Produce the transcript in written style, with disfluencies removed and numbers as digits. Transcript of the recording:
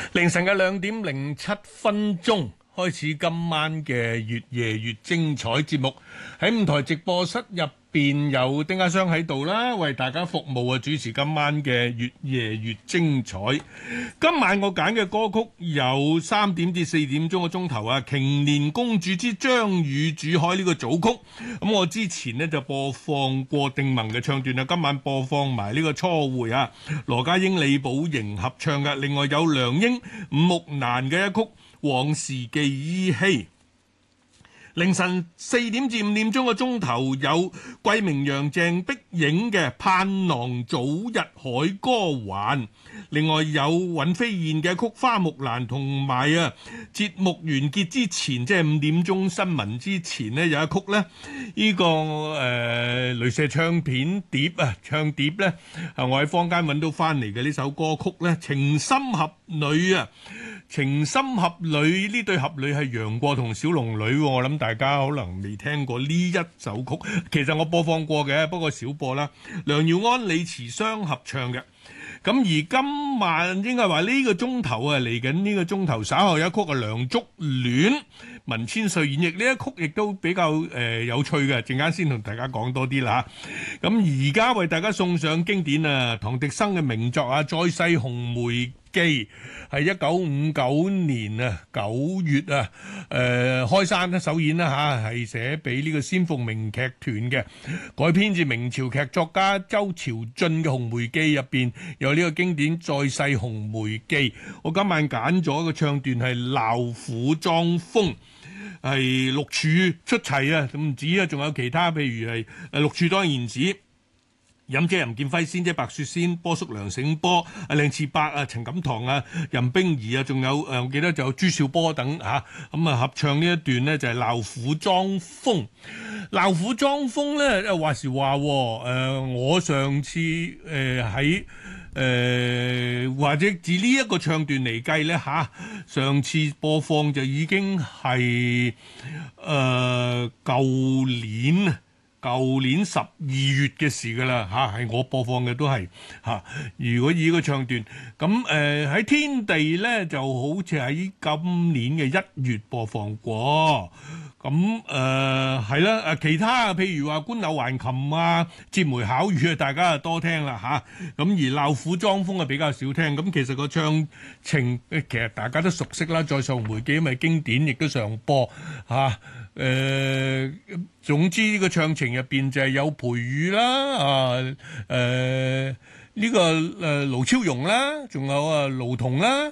凌晨嘅2:07開始今晚嘅越夜越精彩節目，喺五台直播室入邊有丁家雙喺度啦，為大家服務啊，主持今晚嘅越夜越精彩。今晚我揀嘅歌曲有3點至4點鐘嘅鐘頭啊，《瓊蓮公主之張宇主海》呢個組曲。咁我之前呢就播放過定盟嘅唱段啊，今晚播放埋呢個初回啊，羅家英、李寶瑩合唱嘅。另外有梁英、伍木蘭嘅一曲往事記依稀。凌晨4點至5點鐘嘅鐘頭有季明陽、鄭碧影嘅盼郎早日海歌還。另外有尹飛燕嘅曲花木蘭，同埋節目完結之前，即係5點鐘新聞之前呢，有一曲呢，呢個雷射唱片碟啊，唱碟呢，我喺坊間揾到翻嚟嘅呢首歌曲呢，情深俠侶啊。情深俠侶呢對俠侶係楊過同小龍女，我諗大家可能未聽過呢一首曲，其實我播放過嘅，不過少播啦。梁耀安、李慈雙合唱嘅。咁而今晚應該話呢個鐘頭啊，嚟緊呢個鐘頭稍後有一曲係《梁祝戀》，文千歲演繹呢一曲，亦都比較有趣嘅，陣間先同大家講多啲啦。咁而家為大家送上經典啊，唐迪生嘅名作啊，《再世紅梅記》，係1959年啊9月啊開山首演啦嚇，係寫俾呢個仙鳳鳴劇團嘅，改編自明朝劇作家周朝俊嘅《紅梅記》入邊有呢個經典《再世紅梅記》。我今晚揀咗個唱段係鬧虎裝瘋，係六柱出齊啊，唔止啊，仲有其他，譬如係六柱當然止。飲姐任劍輝、仙姐白雪仙、波叔梁醒波、靚次伯啊、陳錦棠啊、任冰兒啊，仲有我記得就有朱少波等嚇，咁合唱呢一段呢，就係鬧虎裝瘋。鬧虎裝瘋咧話時話我上次喺或者自呢一個唱段嚟計咧嚇，上次播放就已經係舊年12月嘅事㗎啦嚇，係我播放嘅都係嚇。如果以呢個唱段咁喺天地咧，就好似喺今年嘅1月播放過。咁係啦，其他譬如話官柳還琴啊、折梅巧雨啊，大家就多聽啦嚇。咁而鬧虎裝瘋啊比較少聽。咁其實個唱情其實大家都熟悉啦，《再世紅梅記》因為經典，亦都常播嚇。總之呢個唱情入邊就係有裴宇啦，呢個盧超容啦，仲有盧彤啦，